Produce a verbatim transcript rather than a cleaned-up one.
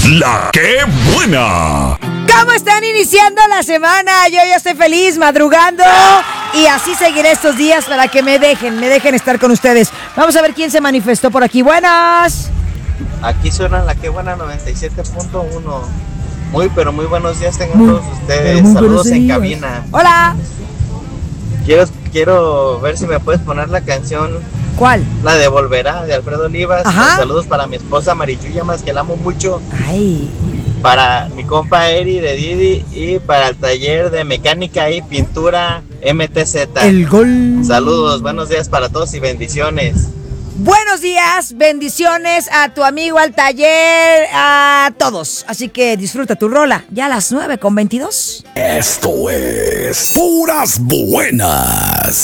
La que buena. ¿Cómo están iniciando la semana? Yo ya estoy feliz, madrugando. Y así seguiré estos días para que me dejen, me dejen estar con ustedes. Vamos a ver quién se manifestó por aquí. Buenas. Aquí suena la que buena noventa y siete punto uno. Muy, pero muy buenos días tengan Muy, todos ustedes. muy Saludos en días. cabina. Hola. Quiero, quiero ver si me puedes poner la canción, ¿Cuál? la de Volverá, de Alfredo Olivas. Ajá. Saludos para mi esposa Marichuya, más que la amo mucho. Ay. Para mi compa Eri de Didi y para el taller de mecánica y pintura M T Z. El gol. Saludos, buenos días para todos y bendiciones. Buenos días, bendiciones a tu amigo, al taller, a todos. Así que disfruta tu rola. Ya a las nueve con veintidós. Esto es Puras Buenas.